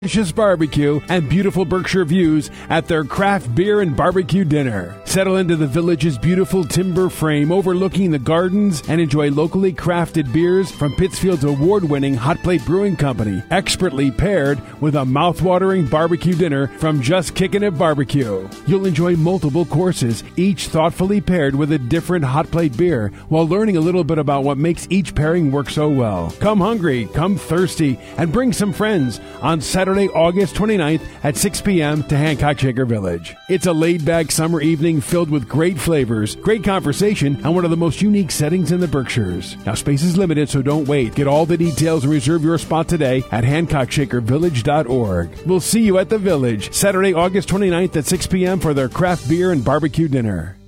delicious barbecue and beautiful Berkshire views at their craft beer and barbecue dinner. Settle into the Village's beautiful timber frame overlooking the gardens and enjoy locally crafted beers from Pittsfield's award-winning Hot Plate Brewing Company, expertly paired with a mouth-watering barbecue dinner from Just Kickin' It Barbecue. You'll enjoy multiple courses, each thoughtfully paired with a different Hot Plate beer, while learning a little bit about what makes each pairing work so well. Come hungry, come thirsty, and bring some friends on Saturday, August 29th at 6 p.m. to Hancock Shaker Village. It's a laid-back summer evening filled with great flavors, great conversation, and one of the most unique settings in the Berkshires. Now, space is limited, so don't wait. Get all the details and reserve your spot today at HancockShakerVillage.org. We'll see you at the Village, Saturday, August 29th at 6 p.m. for their craft beer and barbecue dinner.